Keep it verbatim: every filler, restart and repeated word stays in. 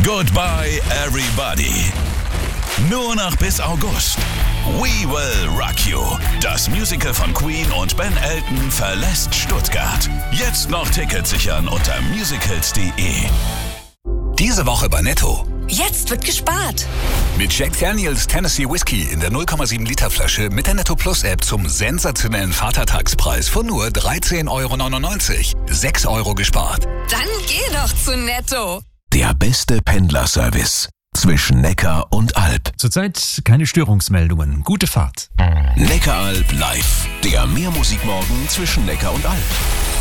Goodbye Everybody. Nur noch bis August. We Will Rock You. Das Musical von Queen und Ben Elton verlässt Stuttgart. Jetzt noch Tickets sichern unter musicals punkt de. Diese Woche bei Netto. Jetzt wird gespart. Mit Jack Daniels Tennessee Whiskey in der null Komma sieben Liter Flasche mit der Netto Plus App zum sensationellen Vatertagspreis von nur dreizehn Euro neunundneunzig. sechs Euro gespart. Dann geh doch zu Netto. Der beste Pendlerservice zwischen Neckar und Alp. Zurzeit keine Störungsmeldungen. Gute Fahrt. Neckaralb live. Der Mehrmusikmorgen zwischen Neckar und Alp.